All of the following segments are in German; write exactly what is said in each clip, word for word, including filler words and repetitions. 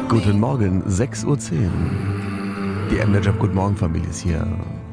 Guten Morgen, sechs Uhr zehn. Die M D R Jump Guten Morgen Familie ist hier.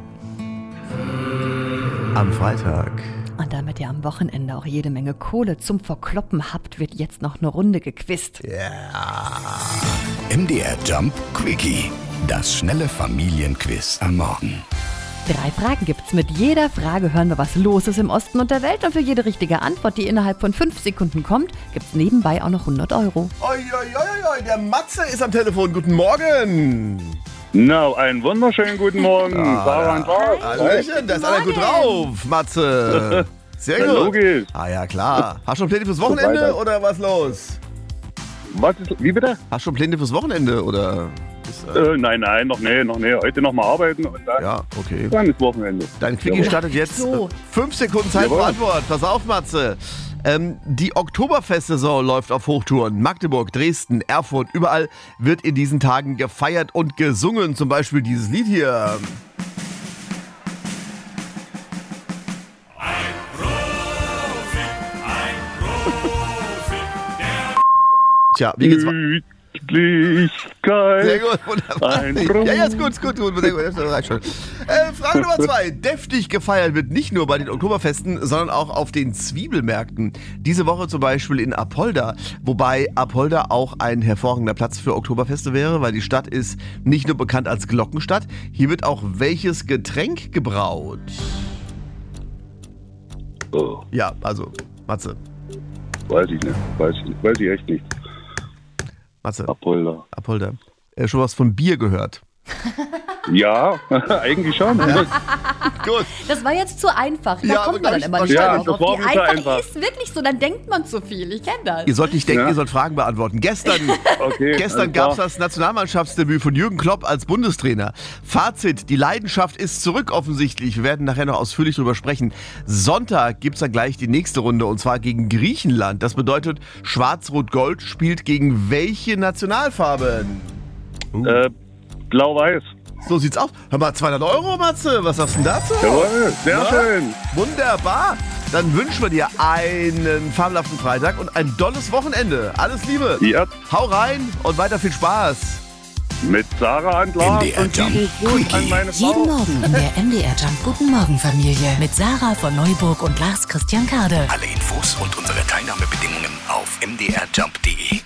Am Freitag. Und damit ihr am Wochenende auch jede Menge Kohle zum Verkloppen habt, wird jetzt noch eine Runde gequizt. Ja. Yeah. M D R Jump Quickie. Das schnelle Familienquiz am Morgen. Drei Fragen gibt's. Mit jeder Frage hören wir, was los ist im Osten und der Welt. Und für jede richtige Antwort, die innerhalb von fünf Sekunden kommt, gibt's nebenbei auch noch hundert Euro. Oi, oi, oi, oi, der Matze ist am Telefon. Guten Morgen. Na, einen wunderschönen guten Morgen. Ah, Sarah und Lars. Hallöchen, da ist einer gut drauf, Matze. Sehr gut. Logisch. Ah ja, klar. Hast du schon Pläne fürs Wochenende So oder was los? Was ist, wie bitte? Hast du schon Pläne fürs Wochenende oder? Ist, äh, Äh, nein, nein, noch nee, noch nee. Heute noch mal arbeiten und dann, ja, okay. dann ist Wochenende. Dein Quickie Jawohl. startet jetzt. So. Fünf Sekunden Zeit für Jawohl. Antwort. Pass auf, Matze. Ähm, die Oktoberfestsaison läuft auf Hochtouren. Magdeburg, Dresden, Erfurt, überall wird in diesen Tagen gefeiert und gesungen. Zum Beispiel dieses Lied hier. Tja, wie geht's weiter? Gemütlichkeit. Sehr gut, wunderbar. Ein Ja, ja, ist gut, ist gut, gut. Sehr gut, das reicht schon. Äh, Frage Nummer zwei. Deftig gefeiert wird nicht nur bei den Oktoberfesten, sondern auch auf den Zwiebelmärkten. Diese Woche zum Beispiel in Apolda. Wobei Apolda auch ein hervorragender Platz für Oktoberfeste wäre, weil die Stadt ist nicht nur bekannt als Glockenstadt. Hier wird auch welches Getränk gebraut? Oh, Ja, also, Matze. weiß ich nicht, weiß ich nicht, weiß ich echt nicht. Matze, Apolda. Apolda. Äh, schon was von Bier gehört? Ja, eigentlich schon. Gut. Das war jetzt zu einfach. Da Ja, kommt man aber dann immer ganz- nicht ja, drauf. das war Die mir zu einfach, einfach. ist wirklich so, dann denkt man zu viel. Ich kenne das. Ihr sollt nicht denken, Ja. ihr sollt Fragen beantworten. Gestern, Okay, gestern alles gab es klar. das Nationalmannschaftsdebüt von Jürgen Klopp als Bundestrainer. Fazit, die Leidenschaft ist zurück offensichtlich. Wir werden nachher noch ausführlich drüber sprechen. Sonntag gibt es dann gleich die nächste Runde und zwar gegen Griechenland. Das bedeutet, Schwarz-Rot-Gold spielt gegen welche Nationalfarben? Uh, Äh, Blau-Weiß. so sieht's aus. Hör mal, zweihundert Euro, Matze. Was sagst du denn dazu? Jawohl, sehr Na? schön. Wunderbar. Dann wünschen wir dir einen fabelhaften Freitag und ein dolles Wochenende. Alles Liebe. Ja, Hau rein und weiter viel Spaß. mit Sarah und Lars M D R und Jump lieben Gruß Quickie. an meine Frau. Jeden Morgen in der M D R Jump Guten Morgen Familie mit Sarah von Neuburg und Lars Christian Kade. Alle Infos und unsere Teilnahmebedingungen auf m d r jump punkt d e.